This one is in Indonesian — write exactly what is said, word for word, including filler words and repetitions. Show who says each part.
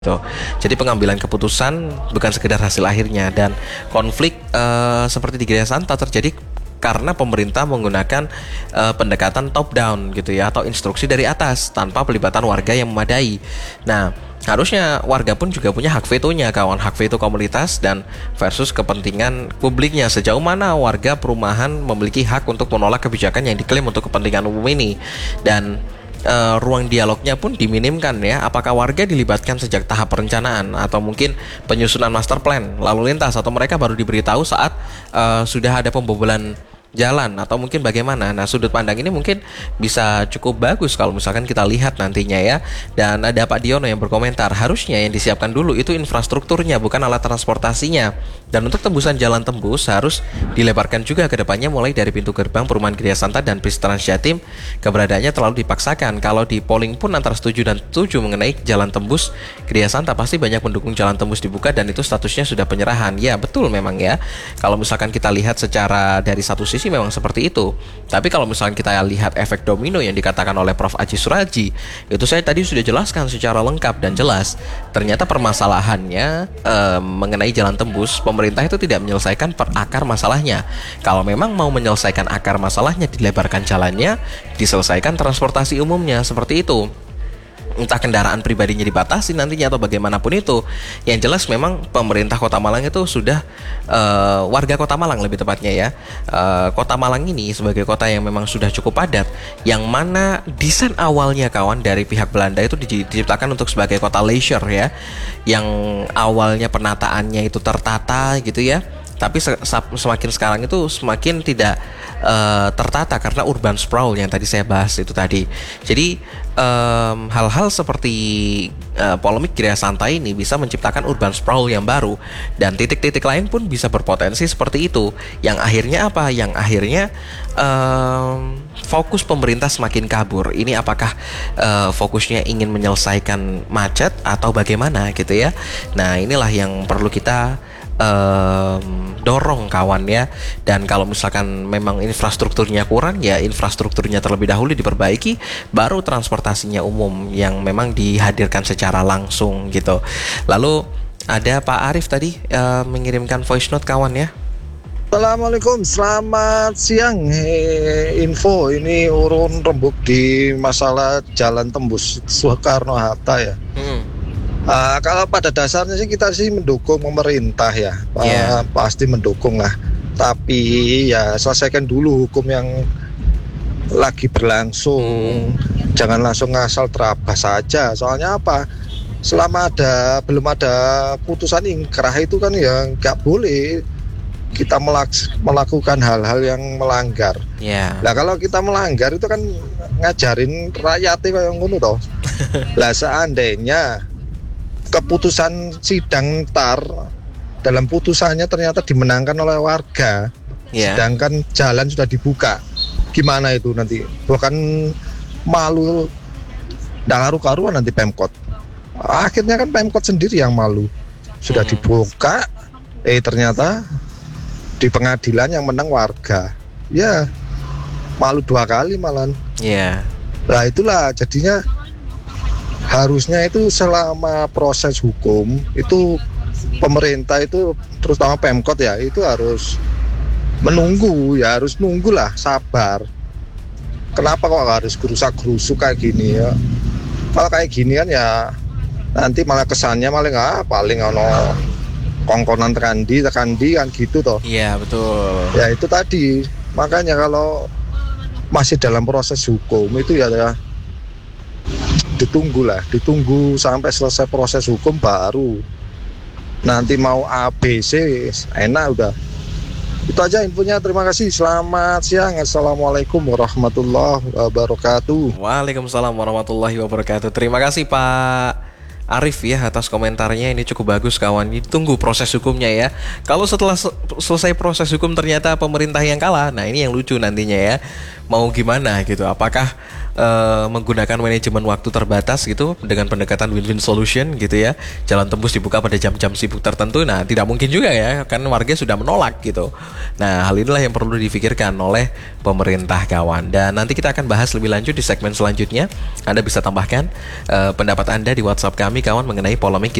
Speaker 1: Tuh. Jadi pengambilan keputusan bukan sekedar hasil akhirnya, dan konflik uh, seperti di Gria Santa terjadi karena pemerintah menggunakan uh, pendekatan top down gitu ya, atau instruksi dari atas tanpa pelibatan warga yang memadai. Nah, harusnya warga pun juga punya hak vetonya, kawan, hak veto komunitas dan versus kepentingan publiknya. Sejauh mana warga perumahan memiliki hak untuk menolak kebijakan yang diklaim untuk kepentingan umum ini, dan Uh, ruang dialognya pun diminimkan ya. Apakah warga dilibatkan sejak tahap perencanaan atau mungkin penyusunan master plan lalu lintas, atau mereka baru diberitahu saat uh, sudah ada pembobolan jalan, atau mungkin bagaimana? Nah, sudut pandang ini mungkin bisa cukup bagus kalau misalkan kita lihat nantinya ya. Dan ada Pak Diono yang berkomentar, harusnya yang disiapkan dulu itu infrastrukturnya, bukan alat transportasinya. Dan untuk tembusan jalan tembus harus dilebarkan juga ke depannya, mulai dari pintu gerbang perumahan Gria Santa dan bis Transjatim. Keberadaannya terlalu dipaksakan. Kalau di polling pun antara setuju dan setuju mengenai jalan tembus Gria Santa, pasti banyak mendukung jalan tembus dibuka dan itu statusnya sudah penyerahan. Ya betul memang ya. Kalau misalkan kita lihat secara dari satu sisi memang seperti itu. Tapi kalau misalkan kita lihat efek domino yang dikatakan oleh Prof Aji Suraji, itu saya tadi sudah jelaskan secara lengkap dan jelas. Ternyata permasalahannya eh, mengenai jalan tembus, pemerintah itu tidak menyelesaikan per akar masalahnya. Kalau memang mau menyelesaikan akar masalahnya, dilebarkan jalannya, diselesaikan transportasi umumnya, seperti itu. Entah kendaraan pribadinya dibatasi nantinya atau bagaimanapun itu. Yang jelas memang pemerintah Kota Malang itu sudah uh, warga Kota Malang lebih tepatnya ya, uh, Kota Malang ini sebagai kota yang memang sudah cukup padat, yang mana desain awalnya kawan dari pihak Belanda itu diciptakan untuk sebagai kota leisure ya, yang awalnya penataannya itu tertata gitu ya. Tapi semakin sekarang itu semakin tidak uh, tertata karena urban sprawl yang tadi saya bahas itu tadi. Jadi um, hal-hal seperti uh, polemik Gria Santa ini bisa menciptakan urban sprawl yang baru, dan titik-titik lain pun bisa berpotensi seperti itu. Yang akhirnya apa? Yang akhirnya um, fokus pemerintah semakin kabur. Ini apakah uh, fokusnya ingin menyelesaikan macet atau bagaimana gitu ya? Nah, inilah yang perlu kita Um, dorong kawan ya. Dan kalau misalkan memang infrastrukturnya kurang, ya infrastrukturnya terlebih dahulu diperbaiki, baru transportasinya umum yang memang dihadirkan secara langsung gitu. Lalu ada Pak Arif tadi uh, mengirimkan voice note kawan ya.
Speaker 2: Assalamualaikum, selamat siang. He, info ini urun rembuk di masalah jalan tembus Soekarno Hatta ya. Hmm. Uh, kalau pada dasarnya sih kita sih mendukung pemerintah ya, yeah. uh, pasti mendukung lah. Tapi ya selesaikan dulu hukum yang lagi berlangsung, hmm. jangan langsung ngasal terabas saja. Soalnya apa? Selama ada belum ada putusan ingkrah itu kan ya nggak boleh kita melaks- melakukan hal-hal yang melanggar.
Speaker 1: Yeah.
Speaker 2: Nah kalau kita melanggar itu kan ngajarin rakyatnya kayak ngono toh. Lah seandainya keputusan sidang ntar dalam putusannya ternyata dimenangkan oleh warga, yeah. sedangkan jalan sudah dibuka, gimana itu nanti? Bukan malu, nggak karu-karuan nanti Pemkot. Akhirnya kan Pemkot sendiri yang malu. Sudah hmm. dibuka, eh ternyata di pengadilan yang menang warga. Ya malu dua kali malan.
Speaker 1: Iya. Yeah.
Speaker 2: Nah itulah jadinya. Harusnya itu selama proses hukum itu pemerintah itu terutama Pemkot ya itu harus menunggu ya, harus nunggulah, sabar. Kenapa kok harus gerusak-gerusuk kayak gini ya? Kalau kayak gini kan ya nanti malah kesannya malah nggak paling ono kongkonan tekandi tekandi kan gitu toh.
Speaker 1: Iya betul.
Speaker 2: Ya itu tadi, makanya kalau masih dalam proses hukum itu ya, ya ditunggu lah, ditunggu sampai selesai proses hukum baru nanti mau A B C enak udah. Itu aja infonya, terima kasih, selamat siang. Assalamualaikum warahmatullahi wabarakatuh.
Speaker 1: Waalaikumsalam warahmatullahi wabarakatuh. Terima kasih Pak Arif ya atas komentarnya, ini cukup bagus kawan. Ditunggu proses hukumnya ya. Kalau setelah se- selesai proses hukum ternyata pemerintah yang kalah, nah ini yang lucu nantinya ya. Mau gimana gitu? Apakah uh, menggunakan manajemen waktu terbatas gitu dengan pendekatan win-win solution gitu ya. Jalan tembus dibuka pada jam-jam sibuk tertentu. Nah, tidak mungkin juga ya, kan warga sudah menolak gitu. Nah, hal inilah yang perlu difikirkan oleh pemerintah kawan. Dan nanti kita akan bahas lebih lanjut di segmen selanjutnya. Anda bisa tambahkan uh, pendapat Anda di WhatsApp kami kawan mengenai polemik